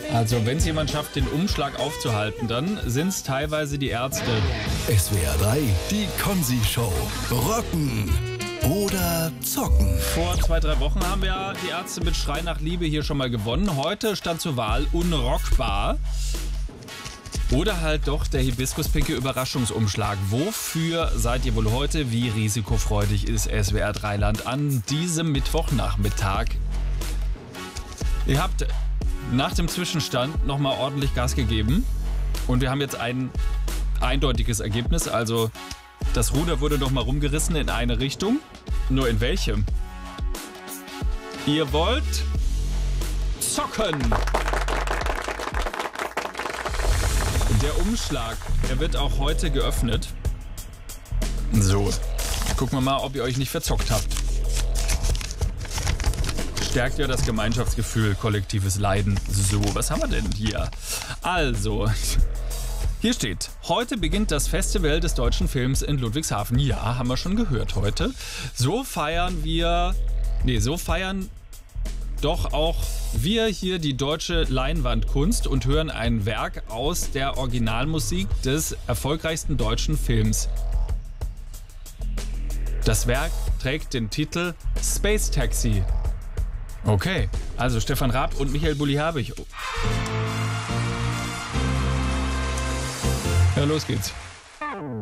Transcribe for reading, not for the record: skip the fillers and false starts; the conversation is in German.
Also wenn es jemand schafft, den Umschlag aufzuhalten, dann sind es teilweise die Ärzte. SWR 3, die Konzi-Show. Rocken oder zocken? Vor 2-3 Wochen haben wir ja die Ärzte mit Schrei nach Liebe hier schon mal gewonnen. Heute stand zur Wahl unrockbar. Oder halt doch der hibiskuspinke Überraschungsumschlag. Wofür seid ihr wohl heute? Wie risikofreudig ist SWR 3 Land an diesem Mittwochnachmittag? Ihr habt nach dem Zwischenstand nochmal ordentlich Gas gegeben. Und wir haben jetzt ein eindeutiges Ergebnis. Also das Ruder wurde nochmal rumgerissen in eine Richtung. Nur in welche? Ihr wollt zocken. Der Umschlag, der wird auch heute geöffnet. So, gucken wir mal, ob ihr euch nicht verzockt habt. Stärkt ja das Gemeinschaftsgefühl, kollektives Leiden. So, was haben wir denn hier? Also, hier steht, heute beginnt das Festival des deutschen Films in Ludwigshafen. Ja, haben wir schon gehört heute. So feiern doch auch wir hier die deutsche Leinwandkunst und hören ein Werk aus der Originalmusik des erfolgreichsten deutschen Films. Das Werk trägt den Titel Space Taxi. Okay, also Stefan Raab und Michael Bulli-Herbig. Ja, los geht's.